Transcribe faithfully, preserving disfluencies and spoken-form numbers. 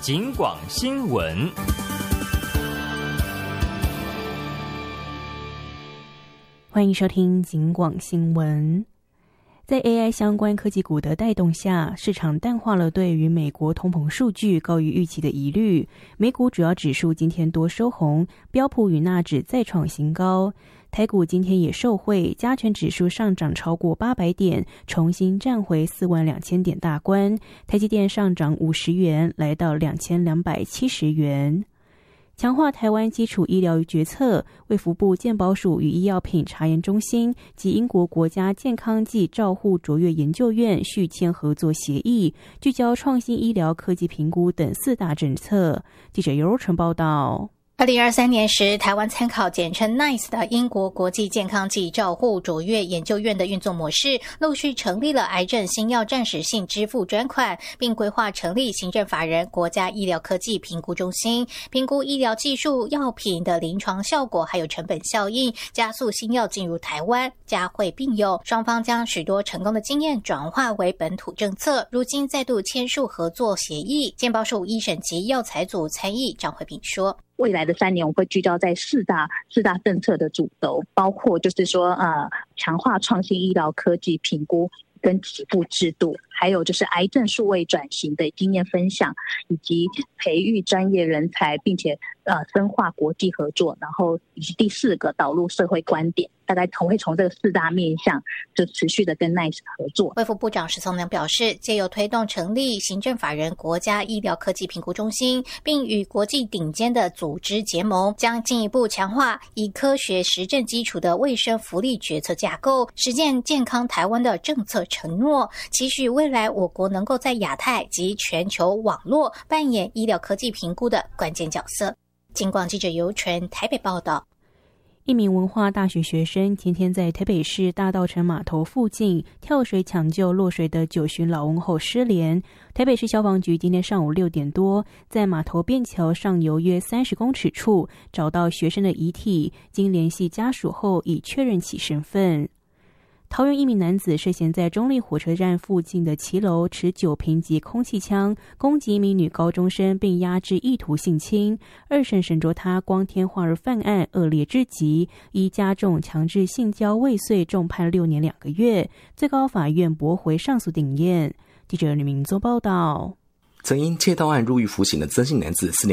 警广新闻。 欢迎收听警广新闻。在 A I 相关科技股的带动下，市场淡化了对于美国通膨数据高于预期的疑虑。美股主要指数今天多收红，标普与纳指再创新高。台股今天也受惠，加权指数上涨超过八百点，重新站回四万两千点大关。台积电上涨五十元，来到两千两百七十元。强化台湾基础医疗决策，卫福部健保署与医药品查验中心及英国国家健康暨照护卓越研究院续签合作协议，聚焦创新医疗科技评估等四大政策。记者尤成报道。 二零二三年时，台湾参考简称 N I C E 的英国国际健康暨照护卓越研究院的运作模式，陆续成立了癌症新药暂时性支付专款，并规划成立行政法人国家医疗科技评估中心，评估医疗技术、药品的临床效果还有成本效应，加速新药进入台湾，加惠并用。双方将许多成功的经验转化为本土政策，如今再度签署合作协议。健保署医审及药材组参议张惠萍说， 未来的三年，我们会聚焦在四大四大政策的主轴，包括就是说，呃，强化创新医疗科技评估跟给付制度，还有就是癌症数位转型的经验分享，以及培育专业人才，并且呃深化国际合作，然后以及第四个导入社会观点，大概从会从这个四大面向就持续的跟 N I C E 合作。 卫福部长石聪良表示，藉由推动成立行政法人国家医疗科技评估中心，并与国际顶尖的组织结盟，将进一步强化以科学实证基础的卫生福利决策架构，实践健康台湾的政策承诺，期许未来我国能够在亚太及全球网络扮演医疗科技评估的关键角色。警广记者尤纯台北报道。 一名文化大学学生前天在台北市大稻埕码头附近跳水抢救落水的九旬老翁后失联。台北市消防局今天上午六点多，在码头便桥上游约三十公尺处找到学生的遗体，经联系家属后已确认其身份。桃园一名男子涉嫌在中坜火车站附近的骑楼持酒瓶及空气枪攻击一名女高中生，并压制意图性侵。二审审酌他光天化日犯案恶劣之极，依加重强制性交未遂重判六年两个月。最高法院驳回上诉定验。记者吕明宗报道。 曾因窃盗案入狱服刑的曾姓男子，四年